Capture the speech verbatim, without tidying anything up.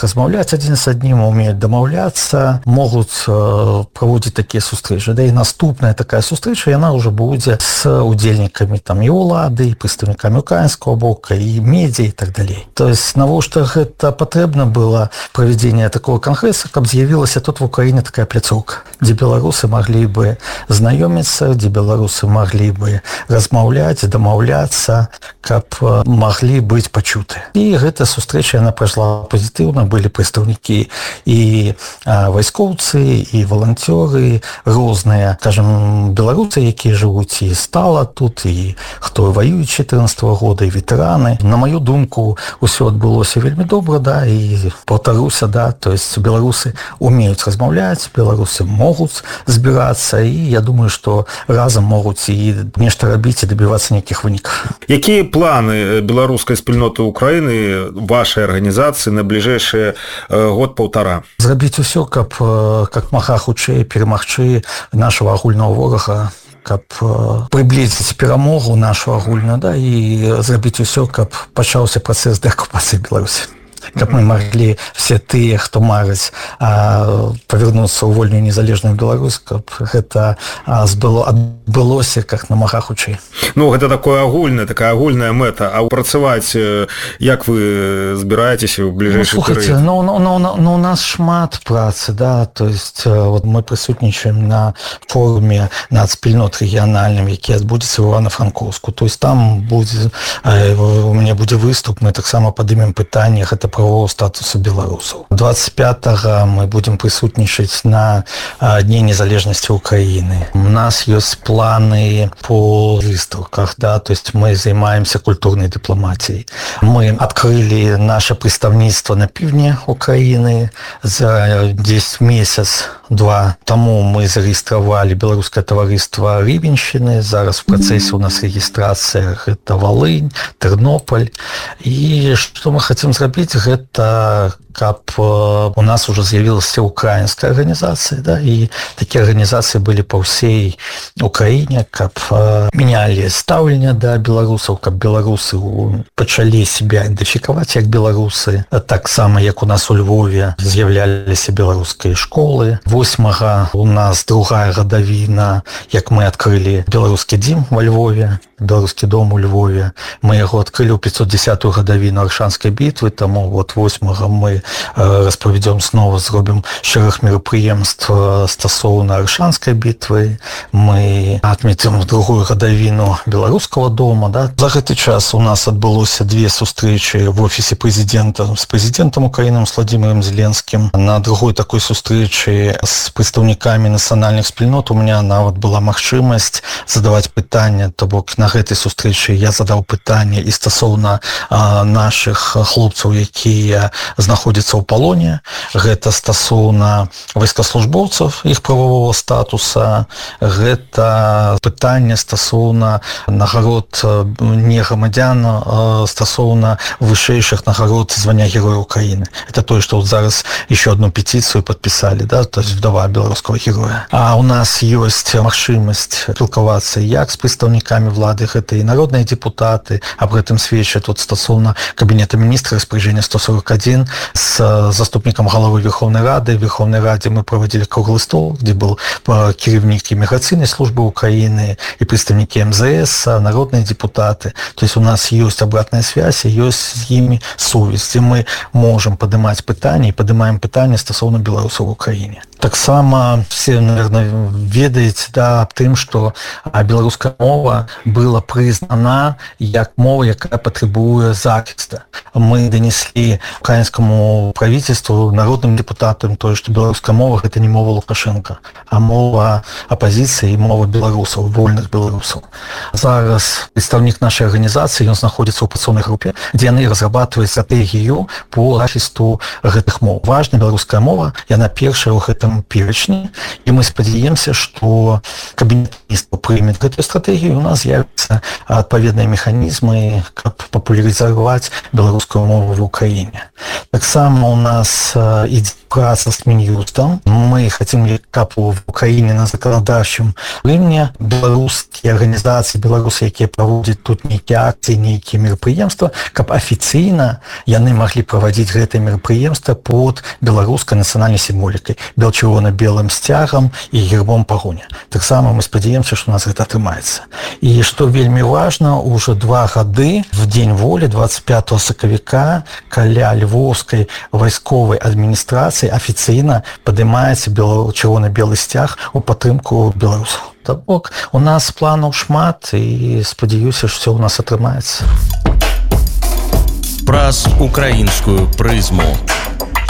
размаўляць адзін з аднім, умеюць дамаўляцца, могуць э, праводзіць такія сустрэчы. Да і наступная такая сустрэча, яна ўжо будзе з удзельнікамі там і ўлады, і прадстаўнікамі украінскага бока, і медзя і так далей. То есть навошта гэта патрэбна было правядзенне такого кангрэса, каб з'явілася тут в Украіне такая пляцоўка, дзе беларусы маглі бы знаёміцца, дзе беларусы маглі бы размаўляць, дамаўляцца, каб маглі быць пачуты. І гэта сустрэча, яна прайшла пазітыўна, былі прадстаўнікі і а, вайскоўцы, і валанцёры, розныя, скажем, беларусы, якія жывуць і стала тут, і хто ваюе чатырнаццатага года, і ветэраны. На маю думку, усё адбылося вельмі добра, да, і паўтаруся, да, то есть беларусы умеюць размаўляць, беларусы могуць збірацца, і я думаю, што разам могуць і нешта рабіць і дабівацца нейкіх вынікаў. Якія планы беларускай спільноты Украіны, вашай арганізацыі на бліжэйшыя год-паўтара? Зрабіць усё, каб как мага хутчэй перамагчы нашага агульнага ворага, каб прыблізіць перамогу нашу агульную, да, і зрабіць усё, каб пачаўся працэс дэакупацыі Беларусі. Каб мы маглі все тыя, хто марыць павярнуцца ў вольную незалежную Беларусь, каб гэта збыло, адбылося как намага хутчэй. Ну, гэта такое агульная, такая агульная мэта. А працаваць, як вы збіраецеся ў бліжэйшы перыяд? Ну, ну, ну, ну, ну, у нас шмат працы, да, то есть вот мы прысутнічаем на форуме нацспільнот рэгіянальным, які адбудзецца ў Івана-Франкоўску. То есть там будзе, у мяне будзе выступ, мы таксама падымем пытанне гэта правового статусу беларусаў. двадцать пятага мы будем прысутнічаць на Дне незалежнасці Украины. У нас ёсць планы по выставках, да, то есть мы займаемся культурной дипломатией. Мы открыли наше представительство на півдні Украины за десять месяц два тому мы зарегистрировали белорусское товариство Рыбинщины. Зараз в процессе у нас регистрация это Волынь, Тернополь. И что мы хотим сделать, это каб у нас уже з'явилась украинская организация, да, и такие организации были по всей Украине, каб меняли ставлення до белорусов, каб белорусы почали себя идентификовать как белорусы. Так само, як у нас у Львове з'являлися белорусские школы. восьмага у нас другая гадавіна, як мы открыли белорусский дім во Львове, белорусский дом у Львове. Мы его открыли у пятьсот десятую гадавіну Аршанской битвы, тому вот восьмага мы распавядзём снова, зробім шэраг мерапрыемств стасоўна Аршанской битвы. Мы отметим другую гадавіну белорусского дома, да. За гэты час у нас адбылося две сустрэчы в офисе президента с президентом Украины с Владимиром Зеленским. На другой такой сустрэчы с представниками национальных спільнот у меня нават была магчымасць задаваць пытанне, то бок на гэтай сустрэчы я задаў пытанне і стасоўна наших хлопцаў, якія знаходзяцца ў палоне. Гэта стасоўна вайскаслужбоўцаў, іх правового статуса. Гэта пытанне стасоўна нагарод не грамадзян, стасоўна вышэйшых нагарод звання Героя Украины. Это то, что вот зараз еще одну петицию подписали, да, то есть вдова белорусского героя. А у нас есть магчымасць спілкавацца як с представниками влады, гэта и народные депутаты, об этом сведчыць тут стасоўна кабинета министра распоряжение сто сорок один с заступником головы Верховной Рады. В Верховной Раде мы проводили круглый стол, где был керівник иммиграционной службы Украины и представники эм зэ эс, народные депутаты. То есть у нас есть обратная связь, и есть с ними сувязь, где мы можем поднимать пытания и поднимаем пытания стосовно белорусов в Украине. Так само все, наверное, ведаете, да, об тым, что белорусская мова была признана як мова, якая потребует захиста. Мы донесли украинскому правительству, народным депутатам, то, что белорусская мова – это не мова Лукашенко, а мова оппозиции и мова белорусов, вольных белорусов. Зараз представник нашей организации, он находится в оппозиционной группе, где они разрабатывают стратегию по захисту гэтых мов. Важна белорусская мова, и она первая в этом перечне, и мы спадзяемся, что кабинет министров примет эту стратегию, и у нас з'явятся отповедные механизмы, как популяризовать белорусскую мову в Украине. Так само у нас идет праца с Мін'юстам. Мы хотим, каб в Украине на законодательном уровне белорусские организации, белорусы, якія проводят тут некие акции, некие мероприемства, каб официально яны могли проводить гэтые мероприемства под белорусской национальной символикой, бел-червона-белым сцягам и гербом пагоня. Так само мы спадзяемся, что у нас это атрымаецца. И что вельмі важно, уже два гады в День воли, двадцать пятого сакавіка, каля львовской вайсковой администрации официально падымаецца чырвона-белы сцяг у падтрымку беларусаў. Так бок, у нас планаў шмат, і спадзяюся, што ўсё у нас атрымаецца. Праз украінскую прызму.